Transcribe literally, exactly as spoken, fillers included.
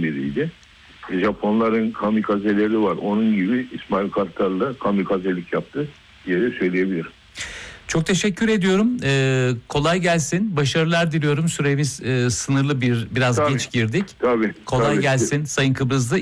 biriydi. Japonların kamikazeleri var. Onun gibi İsmail Kartal da kamikazelik yaptı diye de söyleyebilirim. Çok teşekkür ediyorum. Ee, kolay gelsin. Başarılar diliyorum. Süremiz e, sınırlı bir biraz Tabii, geç girdik. Tabii. Kolay tabii. gelsin Sayın Kıbrıslı.